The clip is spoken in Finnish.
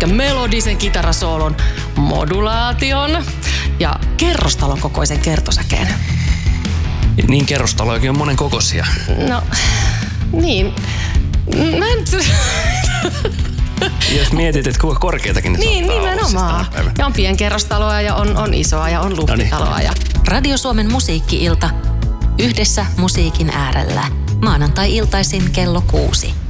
melodisen kitarasoolon, modulaation ja kerrostalon kokoisen kertosäkeen. Niin kerrostalojakin on monen kokoisia. No, niin. Mä en... Jos mietit, että kuinka korkeitakin ne Niin, saattaa nimenomaan. olla. Ja on pienkerrostaloa ja on isoa ja on luhtitaloa. Ja... Radio Suomen musiikki-ilta. Yhdessä musiikin äärellä. Maanantai-iltaisin kello 6.